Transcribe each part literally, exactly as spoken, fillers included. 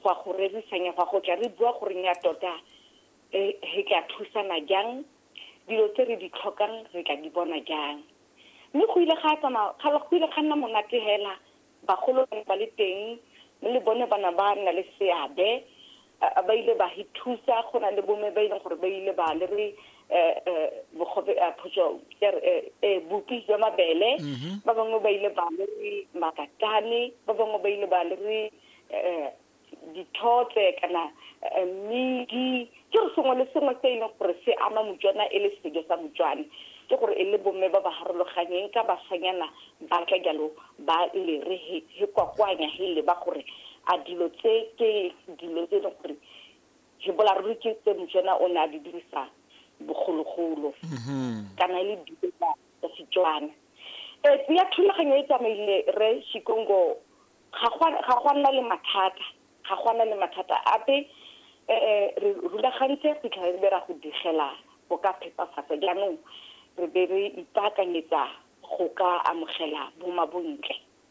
go go rerisanya go tla re bua gore nya tota e he ka thusana jang dilo tse re di tlhokang re ka di bona jang mme go ile ga tsama ga go ile ga nna monate hela bagolo ba le teng le bone bana ba nna le seabe ba ile ba hithusa gona le bomme ba ile gore ba ile ba le re eh eh bogobe a photso eh bupi jwa mabele ba bangwe ba ile ba le re makatane ba bangwe ba ile ba le re eh dithote kana mmidi ke go sengwe le sengwe se ile gore se ama motswana e le sejo sa motswana ke gore e le bomme ba ba harologanyeng ka basanyana ba tla jalo ba ile re he kwa kwanya hele ba gore a dilo tse ke dilo tse gore ke bola re ke tse motswana o na di dirisa bogologolo kana le dilo tsa Setswana e ya thulaganyo e tsamaile re Shikongo ga ga gwana le mathata ga gwana le mathata ape eh re rulagantse go tlhaela ra go digela go ka phepafatsa jaanong re be re ipakanyetsa go ka amogela boma bontle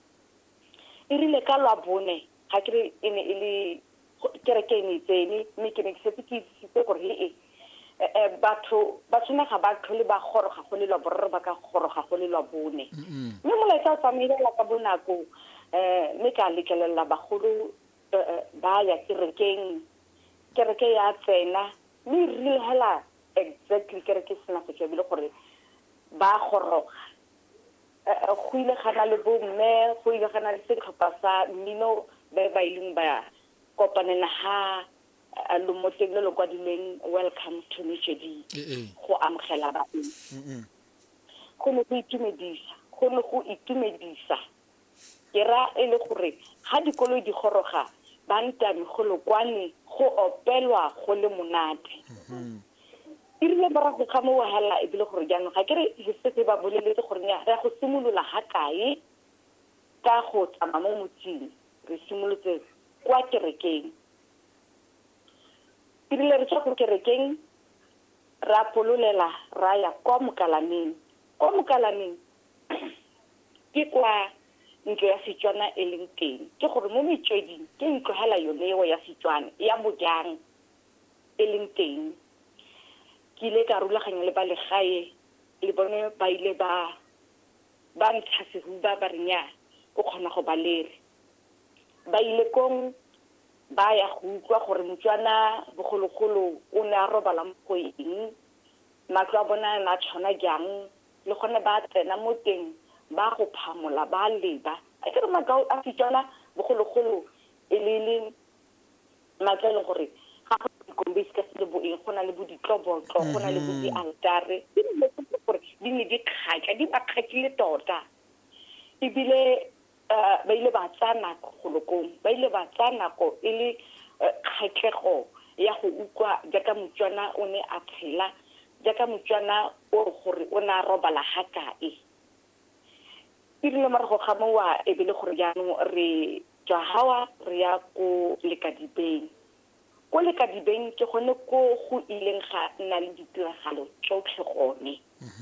e rile ka lwa bone ga ke ene e le kere ke ne tsene mme ke ne ke se ke se gore e eh batho ba tsena ga ba tlhole ba goroga go le lwa borre ba ka goroga go le lwa bone mme molaetsa o tsamaile la ka bonako eh mme ka lekelela bagolo ba ya kerekeng kereke ya tsena mme rile hela exactly kereke sena go tsebile gore ba goroga go ile gana le bomme go ile gana le setlhopha sa mmino ba ba ileng ba kopanela ha lo moteng le lo kwadileng welcome to Mechedi go amogela ba eng go ne go itumedisa go ne go itumedisa ke ra e le gore ga dikolo di goroga ba ntame go lokwane go opelwa go le monate e rile bara go kama wa hala e bile gore jaanong ga kere se se ba boleletse gore nya ya go simolola ha kae ka go tsama mo motsing re simolotse kwa kerekeng e rile re tswa go kerekeng ra pololela ra ya kwa mokalaneng kwa mokalaneng ke kwa ntlo ya Setswana e leng teng ke gore mo metsweding ke ntlo hala yoneo ya Setswana ya bojang e leng teng ke ile ka rulaganya le ba le gae le bone ba ile ba ba ntsha sehuba ba renya o khona go balere ba ile kong ba ya go utlwa gore motswana bogologolo o ne a robala mo go eng matlo a bona na tshwana jang le gone ba tsena mo teng ba go phamola ba leba a ke re makao a Setswana bogologolo e le le matlelo gore ga go kombisi ka se le bo eng gona le bo ditlobotlo gona le bo di altare di le gore di ne di khatla di ba khatlile tota e bile ba ile ba tsana go lokong ba ile ba tsana go e le khatlego ya go ukwa jaka motswana o ne a phela jaka motswana o gore o na robala hakae e rile mara go kgamowa e bile gore jaanong re tswa hawa re ya go lekadibeng go lekadibeng ke gone ko go ileng ga nna le ditiragalo tsotlhe gone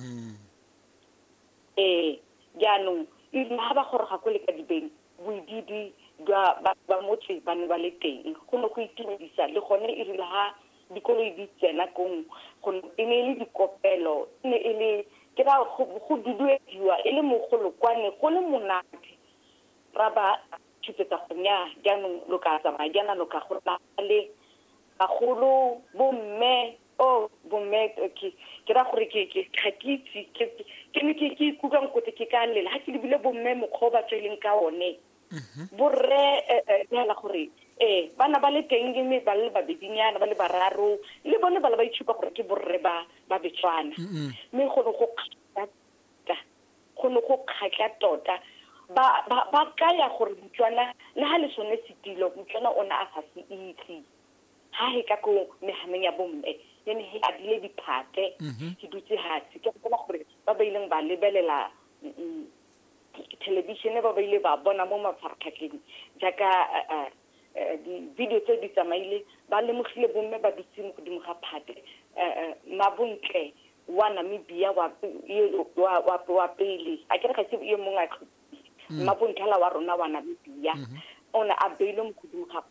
eh jaanong e ha ba goroga go lekadibeng boididi ba ba motse ba ne ba le teng go ne go itumedisa le gone e rile ha dikolo di tsena kong go e ne le dikopelo ne e le ke ra go duduediwa e le mogolo kwane go le monate ra ba tshupetsa go nya jaanong lo ka tsamaya jana lo ka go le bagolo bomme o bomme ke ke ra gore ke ke khatitsi ke ke ne ke ke kukang kote ke ka lela ha ke lebile bomme mokgoba tsweleng ka one borre ya la gore eh bana ba le teng mme ba le ba bidinyana ba le bararo le bone ba le ba itshupa gore ke borre ba ba Betswana mme go go khatla go go khatla tota ba ba ka ya gore Motswana le ha le sone setilo Motswana ona a sa se itse ha he ka go mehameng ya bomme yene he a dile diphate ke dutse hatsi ke bona gore ba ba ileng ba lebelela television ba ba ile ba bona mo mafaratlhatlheng jaka di video tse di tsamaile ba le mogile bomme ba dutse mo godimo ga phate mabontle wa Namibia wa wa wa pele a ke re ga se yo mongwe a mabontlha wa rona wa Namibia ona a beile mo godimo ga